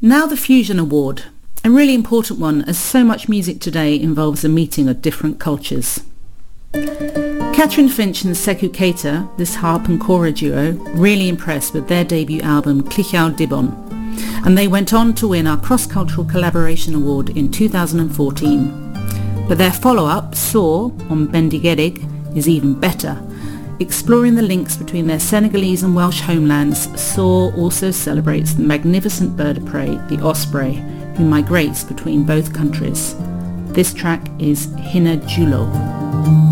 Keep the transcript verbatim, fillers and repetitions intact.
Now the Fusion Award, a really important one as so much music today involves a meeting of different cultures. Catherine Finch and Sekou Keita, this harp and kora duo, really impressed with their debut album Clichao Dibon, and they went on to win our Cross-Cultural Collaboration Award in two thousand fourteen. But their follow-up, Soar, on Bendigedig, is even better. Exploring the links between their Senegalese and Welsh homelands, Soar also celebrates the magnificent bird of prey, the osprey, who migrates between both countries. This track is Hina Julo.